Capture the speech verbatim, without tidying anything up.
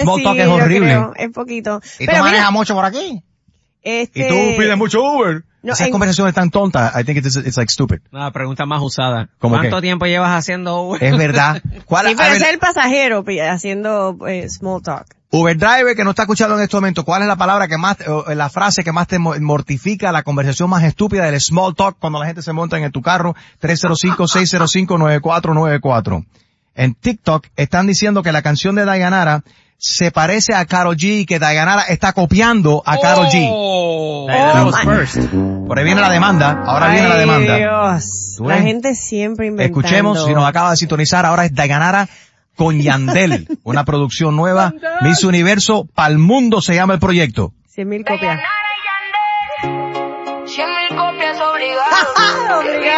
small sí, talk es horrible. Creo, es poquito. ¿Y Pero tú manejas mira, mucho por aquí? este... ¿Y tú pides mucho Uber? No, Esas en... conversaciones tan tontas, I think it's, it's like stupid. Una pregunta más usada. ¿Cómo ¿Cuánto qué? tiempo llevas haciendo Uber? Es verdad. ¿Cuál, Sí, pero a es ver, el pasajero pi- haciendo eh, small talk. Uber driver que no está escuchando en este momento, ¿cuál es la palabra que más, o la frase que más te mo- mortifica, la conversación más estúpida del small talk cuando la gente se monta en tu carro? tres cero cinco, seis cero cinco, nueve cuatro nueve cuatro. En TikTok están diciendo que la canción de Dayanara se parece a Karol G y que Dayanara está copiando a Karol G. Oh, Diana was first. Por ahí viene la demanda, ahora Ay, viene la demanda. Dios. ¿Tú La ves? gente siempre inventando. Escuchemos, si nos acaba de sintonizar, ahora es Dayanara con Yandel, una producción nueva, Miss Universo, pa'l mundo se llama el proyecto. Cien mil copias. Cien mil copias obligadas. Obligado.